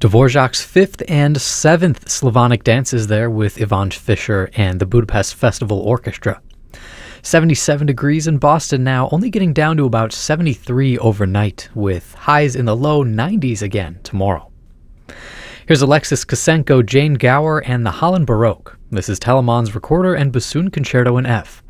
Dvorak's fifth and seventh Slavonic dances there with Ivan Fischer and the Budapest Festival Orchestra. 77 degrees in Boston now, only getting down to about 73 overnight, with highs in the low 90s again tomorrow. Here's Alexis Kosenko, Jane Gower, and the Holland Baroque. This is Telemann's Recorder and Bassoon Concerto in F.